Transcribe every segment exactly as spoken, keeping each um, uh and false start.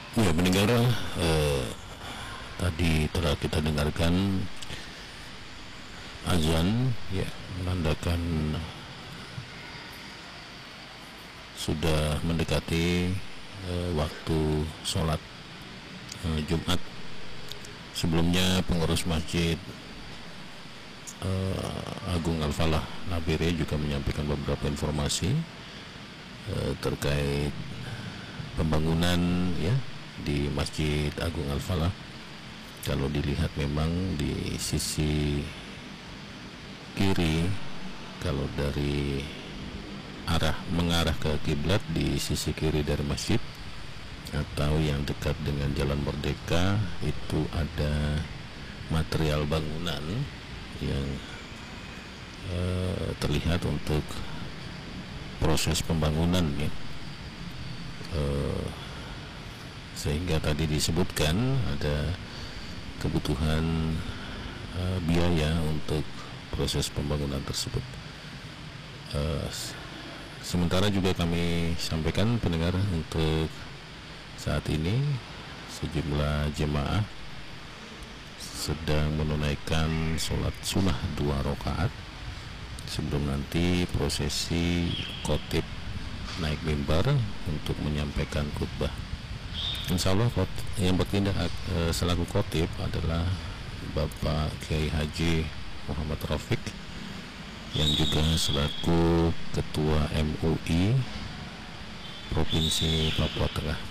Ya, mendengar eh, tadi telah kita dengarkan azan, ya, menandakan sudah mendekati eh, waktu sholat eh, Jumat. Sebelumnya pengurus masjid eh, Agung Al-Falah Nabire juga menyampaikan beberapa informasi eh, terkait pembangunan, ya, di Masjid Agung Al-Falah. Kalau dilihat memang di sisi kiri, kalau dari arah mengarah ke kiblat, di sisi kiri dari masjid atau yang dekat dengan Jalan Merdeka, itu ada material bangunan yang eh, terlihat untuk proses pembangunan, ya. Eh, sehingga tadi disebutkan ada kebutuhan uh, biaya untuk proses pembangunan tersebut. Uh, sementara juga kami sampaikan pendengar, untuk saat ini sejumlah jemaah sedang menunaikan sholat sunnah dua rakaat sebelum nanti prosesi khotib naik mimbar untuk menyampaikan khutbah. Insya Allah yang bertindak eh, selaku khotib adalah Bapak Kiai Haji Muhammad Rafiq, yang juga selaku Ketua M U I Provinsi Papua Tengah.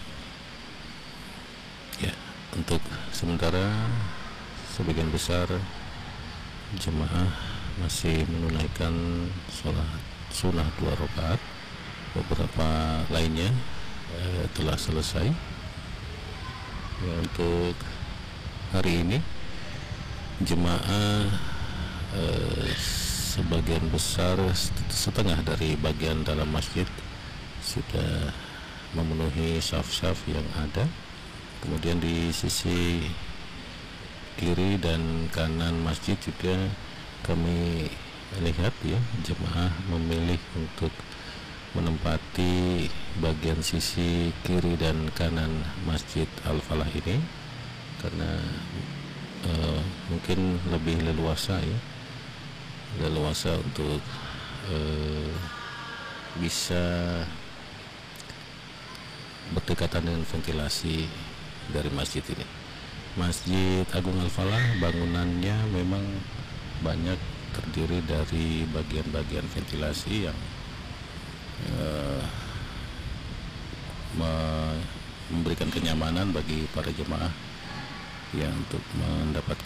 Ya, untuk sementara sebagian besar jemaah masih menunaikan sholat sunnah dua rakaat, beberapa lainnya eh, telah selesai. Ya, untuk hari ini jemaah eh, sebagian besar, setengah dari bagian dalam masjid sudah memenuhi saf-saf yang ada. Kemudian di sisi kiri dan kanan masjid juga kami lihat, ya, jemaah memilih untuk menempati bagian sisi kiri dan kanan Masjid Al-Falah ini karena uh, mungkin lebih leluasa, ya, leluasa untuk uh, bisa berdekatan dengan ventilasi dari masjid ini. Masjid Agung Al-Falah bangunannya memang banyak terdiri dari bagian-bagian ventilasi yang Uh, memberikan kenyamanan bagi para jemaah yang untuk mendapatkan